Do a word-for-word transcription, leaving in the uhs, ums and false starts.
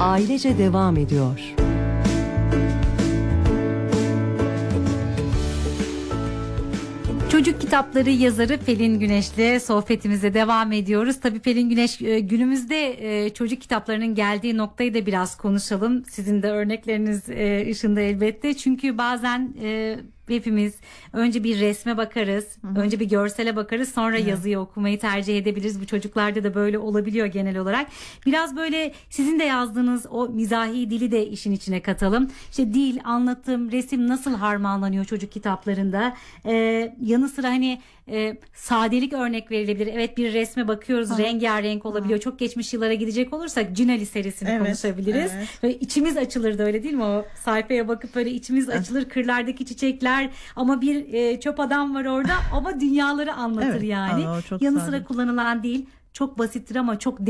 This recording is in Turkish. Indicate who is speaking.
Speaker 1: ailece devam ediyor.
Speaker 2: Çocuk kitapları yazarı Pelin Güneş'le sohbetimize devam ediyoruz. Tabii Pelin Güneş, günümüzde çocuk kitaplarının geldiği noktayı da biraz konuşalım. Sizin de örnekleriniz ışığında elbette. Çünkü bazen hepimiz önce bir resme bakarız, hı hı. önce bir görsele bakarız, sonra evet. yazıyı okumayı tercih edebiliriz. Bu çocuklarda da böyle olabiliyor genel olarak. Biraz böyle sizin de yazdığınız o mizahi dili de işin içine katalım. İşte dil, anlatım, resim nasıl harmanlanıyor çocuk kitaplarında? Ee, yanı sıra hani e, sadelik örnek verilebilir. Evet, bir resme bakıyoruz, ha. rengarenk olabiliyor. Ha. Çok geçmiş yıllara gidecek olursak Cinali serisini evet, konuşabiliriz. Evet. Böyle içimiz açılır da, öyle değil mi? O sayfaya bakıp böyle içimiz açılır. Kırlardaki çiçekler ama bir e, çöp adam var orada ama dünyaları anlatır evet. yani. Aa, yanı sıra kullanılan dil çok basittir ama çok